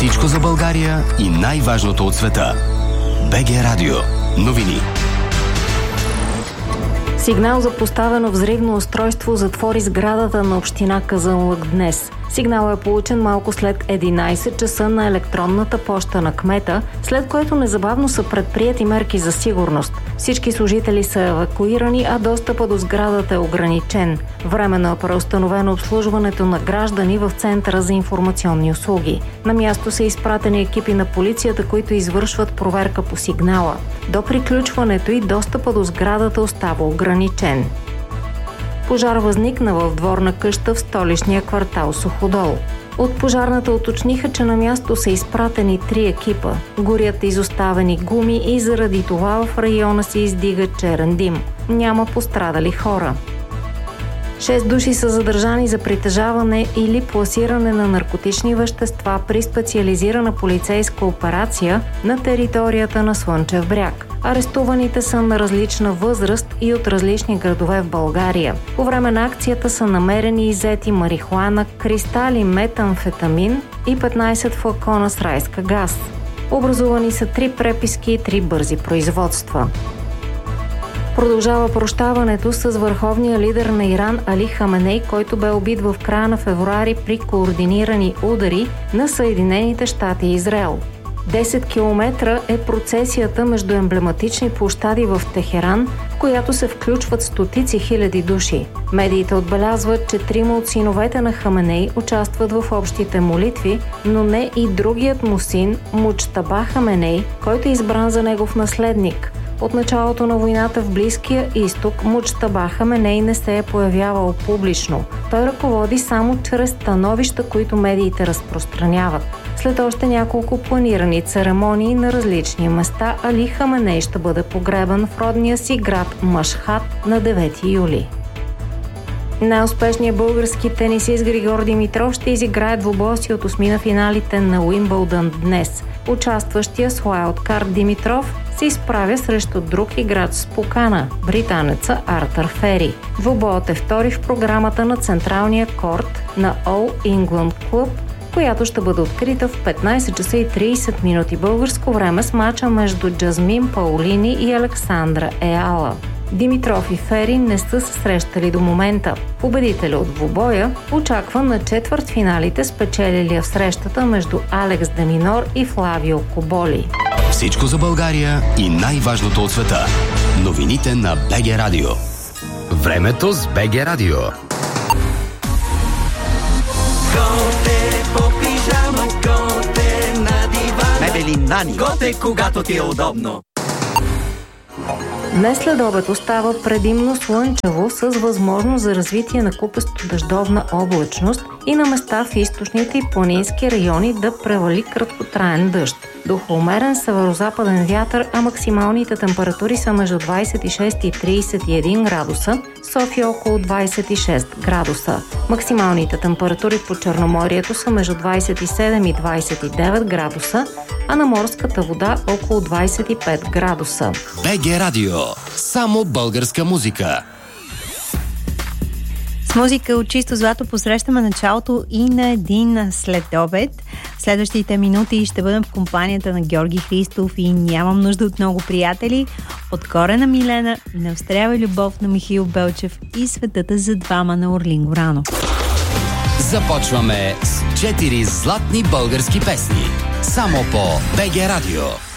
Всичко за България и най-важното от света. БГ Радио. Новини. Сигнал за поставено взривно устройство затвори сградата на община Казанлък днес. Сигналът е получен малко след 11 часа на електронната поща на кмета, след което незабавно са предприети мерки за сигурност. Всички служители са евакуирани, а достъпът до сградата е ограничен. Временно е преустановено обслужването на граждани в Центъра за информационни услуги. На място са изпратени екипи на полицията, които извършват проверка по сигнала. До приключването и достъпът до сградата остава ограничен. Пожар възникна в дворна къща в столичния квартал Суходол. От пожарната уточниха, че на място са изпратени 3 екипа. Горят изоставени гуми и заради това в района се издига черен дим. Няма пострадали хора. 6 души са задържани за притежаване или пласиране на наркотични вещества при специализирана полицейска операция на територията на Слънчев бряг. Арестуваните са на различна възраст и от различни градове в България. По време на акцията са намерени иззети марихуана, кристали метамфетамин и 15 флакона с райска газ. Образувани са 3 преписки и 3 бързи производства. Продължава прощаването с върховния лидер на Иран Али Хаменей, който бе убит в края на февруари при координирани удари на Съединените щати и Израел. 10 километра е процесията между емблематични площади в Техеран, в която се включват стотици хиляди души. Медиите отбелязват, че 3 от синовете на Хаменей участват в общите молитви, но не и другият му син Муджтаба Хаменей, който е избран за негов наследник. От началото на войната в Близкия изток Муджтаба Хаменей не се е появявал публично. Той ръководи само чрез становища, които медиите разпространяват. След още няколко планирани церемонии на различни места, Али Хаменей ще бъде погребан в родния си град Машхад на 9 юли. Най-успешният български тенисист Григор Димитров ще изиграе двубоя си от осмина финалите на Уимбълдън днес. Участващия с уайлдкарт Димитров се изправя срещу друг играч с покана – британеца Артър Фери. Двубоят е втори в програмата на централния корт на All England Club, която ще бъде открита в 15 часа и 30 минути българско време с мача между Джазмин Паулини и Александра Еала. Димитров и Фери не са се срещали до момента. Победителя от двубоя очаква на четвъртфиналите, спечелилия в срещата между Алекс Деминор и Флавио Коболи. Всичко за България и най-важното от света. Новините на БГ Радио. Времето с БГ Радио. Готе по пижама, готе на дивана. Мебели Нани. Готе, когато ти е удобно. Днес след обед остава предимно слънчево с възможност за развитие на купесто дъждовна облачност и на места в източните и планински райони да превали краткотраен дъжд. Духа умерен северозападен вятър, а максималните температури са между 26 и 31 градуса, София около 26 градуса. Максималните температури по Черноморието са между 27 и 29 градуса, а на морската вода около 25 градуса. БГ Радио. Само българска музика. С музика от чисто злато посрещаме началото и на един следобед. Следващите минути ще бъдем в компанията на Георги Христов и нямам нужда от много приятели. От Корена Милена, Неострява любов на Михаил Белчев и Светата за двама на Орлин Горанов. Започваме с 4 златни български песни. Само по БГ Радио.